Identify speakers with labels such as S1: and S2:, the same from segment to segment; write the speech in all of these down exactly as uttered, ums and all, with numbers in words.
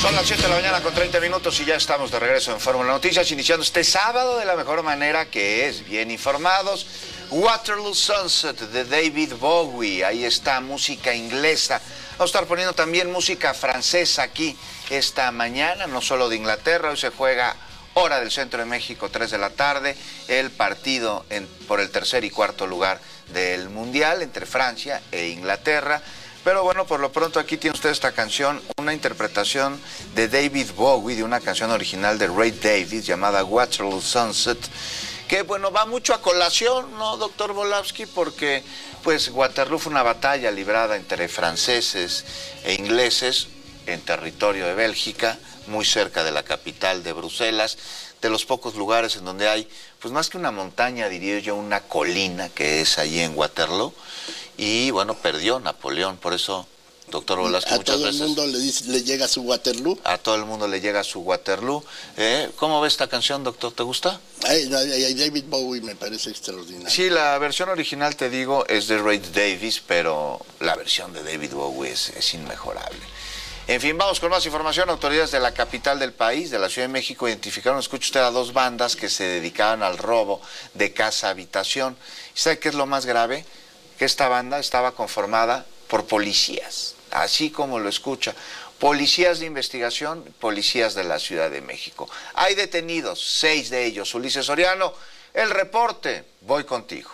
S1: Son las siete de la mañana con treinta minutos y ya estamos de regreso en Fórmula Noticias, iniciando este sábado de la mejor manera, que es bien informados. Waterloo Sunset de David Bowie, ahí está, música inglesa. Vamos a estar poniendo también música francesa aquí esta mañana, no solo de Inglaterra. Hoy se juega hora del centro de México, tres de la tarde, el partido en, por el tercer y cuarto lugar del Mundial entre Francia e Inglaterra. Pero bueno, por lo pronto aquí tiene usted esta canción, una interpretación de David Bowie, de una canción original de Ray Davies llamada Waterloo Sunset, que bueno, va mucho a colación, ¿no, doctor Volavsky? Porque pues Waterloo fue una batalla librada entre franceses e ingleses en territorio de Bélgica, muy cerca de la capital de Bruselas, de los pocos lugares en donde hay, pues más que una montaña, diría yo, una colina, que es allí en Waterloo. Y bueno, perdió Napoleón, por eso, doctor Volavsky, muchas veces...
S2: A todo el mundo le, dice, le llega su Waterloo.
S1: A todo el mundo le llega su Waterloo. ¿Eh? ¿Cómo ve esta canción, doctor? ¿Te gusta?
S2: Ay, ay, David Bowie me parece extraordinario.
S1: Sí, la versión original, te digo, es de Ray Davies, pero la versión de David Bowie es, es inmejorable. En fin, vamos con más información. Autoridades de la capital del país, de la Ciudad de México, identificaron, escuche usted, a dos bandas que se dedicaban al robo de casa-habitación. ¿Y sabe qué es lo más grave? Que esta banda estaba conformada por policías, así como lo escucha, policías de investigación, policías de la Ciudad de México. Hay detenidos, seis de ellos. Ulises Soriano, el reporte, voy contigo.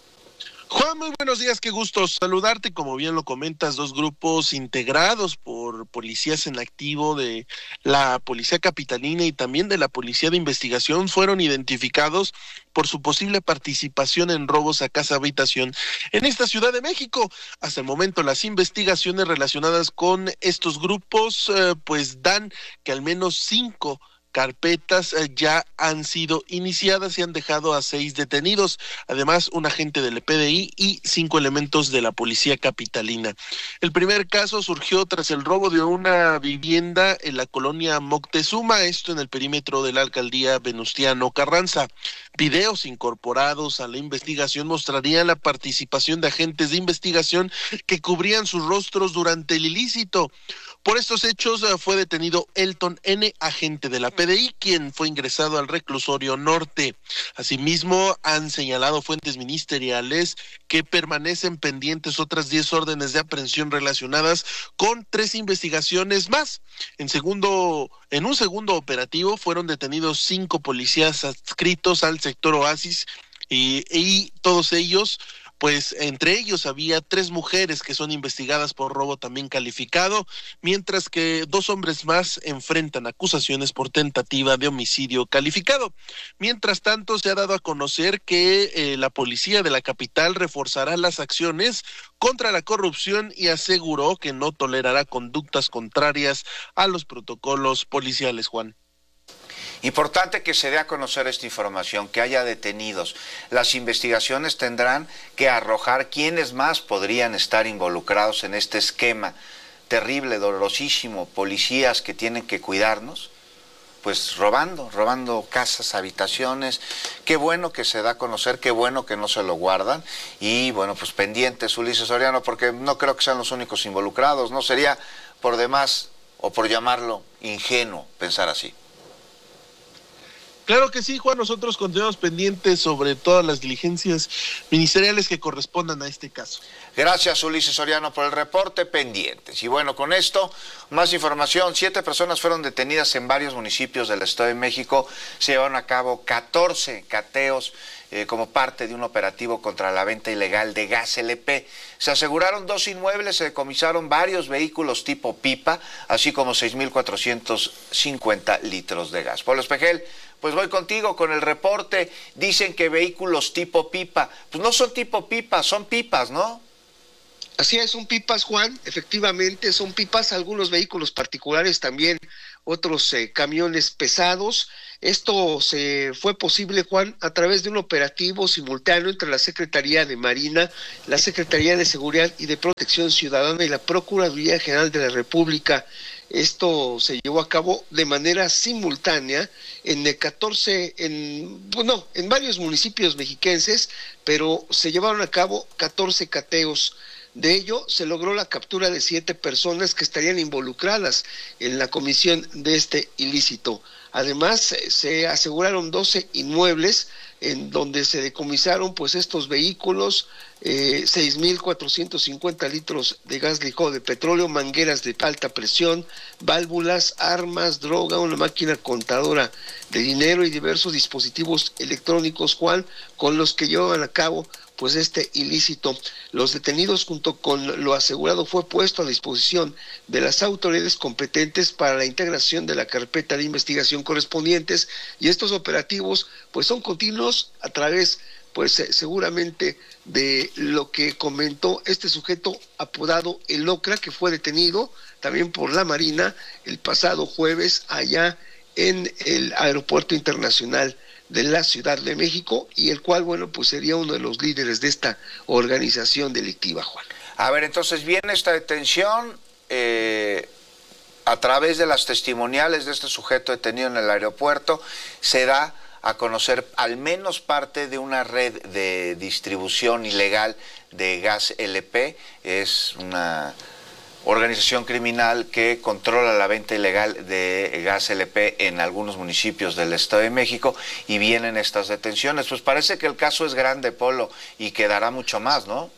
S3: Juan, muy buenos días, qué gusto saludarte. Como bien lo comentas, dos grupos integrados por policías en activo de la Policía Capitalina y también de la Policía de Investigación fueron identificados por su posible participación en robos a casa-habitación en esta Ciudad de México. Hasta el momento, las investigaciones relacionadas con estos grupos eh, pues dan que al menos cinco carpetas ya han sido iniciadas y han dejado a seis detenidos, además un agente del P D I y cinco elementos de la Policía Capitalina. El primer caso surgió tras el robo de una vivienda en la colonia Moctezuma, esto en el perímetro de la alcaldía Venustiano Carranza. Videos incorporados a la investigación mostrarían la participación de agentes de investigación que cubrían sus rostros durante el ilícito. Por estos hechos fue detenido Elton N., agente de la P D I, quien fue ingresado al reclusorio norte. Asimismo, han señalado fuentes ministeriales que permanecen pendientes otras diez órdenes de aprehensión relacionadas con tres investigaciones más. En segundo, en un segundo operativo fueron detenidos cinco policías adscritos al sector Oasis y, y todos ellos, pues entre ellos había tres mujeres que son investigadas por robo también calificado, mientras que dos hombres más enfrentan acusaciones por tentativa de homicidio calificado. Mientras tanto, se ha dado a conocer que eh, la policía de la capital reforzará las acciones contra la corrupción y aseguró que no tolerará conductas contrarias a los protocolos policiales, Juan.
S1: Importante que se dé a conocer esta información, que haya detenidos. Las investigaciones tendrán que arrojar quiénes más podrían estar involucrados en este esquema terrible, dolorosísimo, policías que tienen que cuidarnos, pues robando, robando casas, habitaciones. Qué bueno que se da a conocer, qué bueno que no se lo guardan. Y bueno, pues pendientes, Ulises Soriano, porque no creo que sean los únicos involucrados, ¿no? Sería por demás, o por llamarlo ingenuo, pensar así.
S3: Claro que sí, Juan, nosotros continuamos pendientes sobre todas las diligencias ministeriales que correspondan a este caso.
S1: Gracias, Ulises Soriano, por el reporte, pendientes. Y bueno, con esto, más información. Siete personas fueron detenidas en varios municipios del Estado de México. Se llevaron a cabo catorce cateos eh, como parte de un operativo contra la venta ilegal de gas L P. Se aseguraron dos inmuebles, se decomisaron varios vehículos tipo pipa, así como seis mil cuatrocientos cincuenta litros de gas. Pablo Espejel, pues voy contigo con el reporte. Dicen que vehículos tipo pipa, pues no son tipo pipa, son pipas, ¿no?
S4: Así es, son pipas, Juan, efectivamente son pipas, algunos vehículos particulares también, otros eh, camiones pesados. Esto se fue posible, Juan, a través de un operativo simultáneo entre la Secretaría de Marina, la Secretaría de Seguridad y de Protección Ciudadana y la Procuraduría General de la República. Esto se llevó a cabo de manera simultánea en catorce, en, bueno, en varios municipios mexiquenses, pero se llevaron a cabo catorce cateos De ello, se logró la captura de siete personas que estarían involucradas en la comisión de este ilícito. Además, se aseguraron doce inmuebles en donde se decomisaron pues estos vehículos, eh, seis mil cuatrocientos cincuenta litros de gas licuado de petróleo, mangueras de alta presión, válvulas, armas, droga, una máquina contadora de dinero y diversos dispositivos electrónicos, Juan, con los que llevaban a cabo pues este ilícito. Los detenidos junto con lo asegurado fue puesto a disposición de las autoridades competentes para la integración de la carpeta de investigación correspondientes, y estos operativos pues son continuos a través pues seguramente de lo que comentó este sujeto apodado El Ocra, que fue detenido también por la Marina el pasado jueves allá en el Aeropuerto Internacional de la Ciudad de México, y el cual, bueno, pues sería uno de los líderes de esta organización delictiva, Juan.
S1: A ver, entonces viene esta detención eh, a través de las testimoniales de este sujeto detenido en el aeropuerto, se da a conocer al menos parte de una red de distribución ilegal de gas L P. Es una organización criminal que controla la venta ilegal de gas L P en algunos municipios del Estado de México, y vienen estas detenciones. Pues parece que el caso es grande, Polo, y quedará mucho más, ¿no?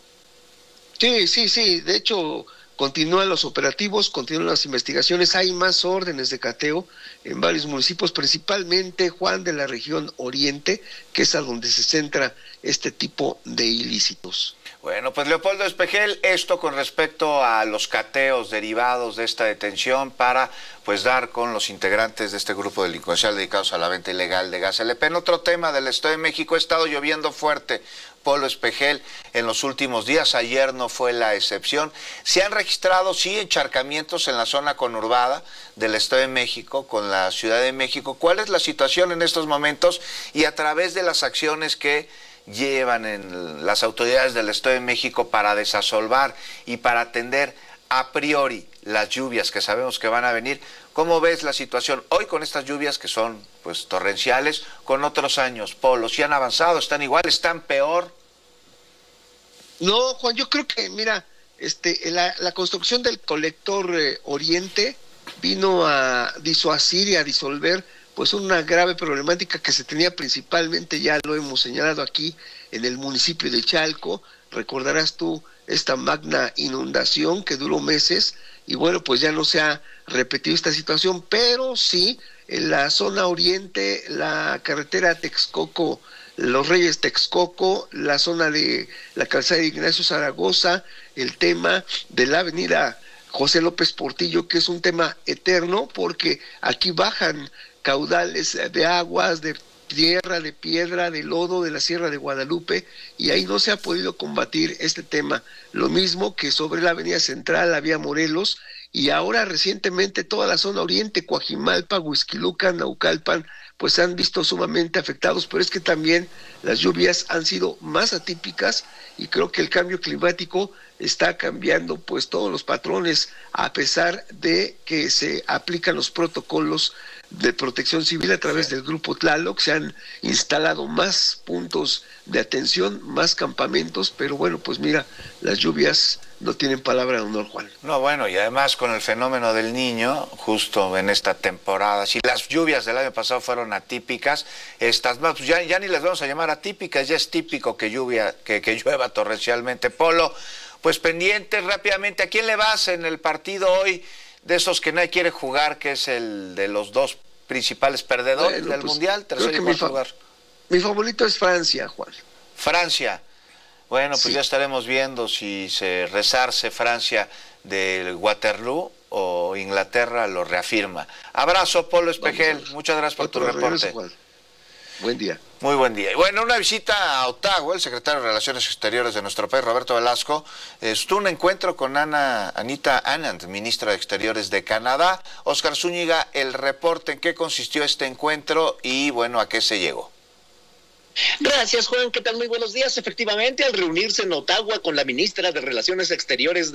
S4: Sí, sí, sí, de hecho continúan los operativos, continúan las investigaciones, hay más órdenes de cateo en varios municipios, principalmente, Juan, de la región oriente, que es a donde se centra este tipo de ilícitos.
S1: Bueno, pues Leopoldo Espejel, esto con respecto a los cateos derivados de esta detención para pues dar con los integrantes de este grupo delincuencial dedicados a la venta ilegal de gas L P. En otro tema del Estado de México, ha estado lloviendo fuerte, Polo Espejel, en los últimos días. Ayer no fue la excepción. Se han registrado, sí, encharcamientos en la zona conurbada del Estado de México con la Ciudad de México. ¿Cuál es la situación en estos momentos y a través de las acciones que llevan en las autoridades del Estado de México para desasolvar y para atender a priori las lluvias que sabemos que van a venir? ¿Cómo ves la situación hoy con estas lluvias que son pues torrenciales con otros años, Polo? ¿Si han avanzado, están igual, están peor?
S4: No, Juan, yo creo que, mira, este, la, la construcción del colector eh, Oriente vino a disuadir y a disolver pues una grave problemática que se tenía principalmente, ya lo hemos señalado aquí, en el municipio de Chalco. Recordarás tú esta magna inundación que duró meses, y bueno, pues ya no se ha repetido esta situación, pero sí en la zona oriente, la carretera Texcoco, Los Reyes Texcoco, la zona de la calzada de Ignacio Zaragoza, el tema de la avenida José López Portillo, que es un tema eterno, porque aquí bajan caudales de aguas, de tierra, de piedra, de lodo de la Sierra de Guadalupe, y ahí no se ha podido combatir este tema. Lo mismo que sobre la avenida Central, la vía Morelos, y ahora recientemente toda la zona oriente, Coajimalpa, Huixquilucan, Naucalpan, pues se han visto sumamente afectados, pero es que también las lluvias han sido más atípicas, y creo que el cambio climático está cambiando pues todos los patrones, a pesar de que se aplican los protocolos de protección civil a través sí. del Grupo Tlaloc. Se han instalado más puntos de atención, más campamentos, pero bueno, pues mira, las lluvias no tienen palabra de honor, Juan.
S1: No, bueno, y además con el fenómeno del Niño, justo en esta temporada, si las lluvias del año pasado fueron atípicas, estas más, pues ya, ya ni las vamos a llamar atípicas, ya es típico que lluvia, que, que llueva torrencialmente. Polo, pues pendientes rápidamente, ¿a quién le vas en el partido hoy de esos que nadie quiere jugar, que es el de los dos principales perdedores bueno, del pues, Mundial, tercer y cuarto lugar?
S4: Mi favorito es Francia, Juan.
S1: Francia. Bueno, pues
S4: sí.
S1: ya estaremos viendo si se resarce Francia del Waterloo o Inglaterra lo reafirma. Abrazo, Polo Espejel. Muchas gracias por Otro tu reporte. Regreso, Juan.
S4: Buen día.
S1: Muy buen día. Y bueno, una visita a Ottawa, el secretario de Relaciones Exteriores de nuestro país, Roberto Velasco, estuvo un encuentro con Ana, Anita Anand, ministra de Exteriores de Canadá. Oscar Zúñiga, el reporte, ¿en qué consistió este encuentro y, bueno, a qué se llegó?
S5: Gracias, Juan. ¿Qué tal? Muy buenos días. Efectivamente, al reunirse en Ottawa con la ministra de Relaciones Exteriores